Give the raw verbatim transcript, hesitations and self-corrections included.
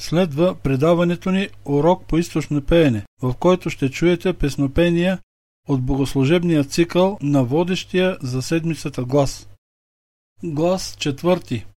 Следва предаването ни Урок по източно пеене, в който ще чуете песнопения от богослужебния цикъл на водещия за седмицата глас. Глас четвърти.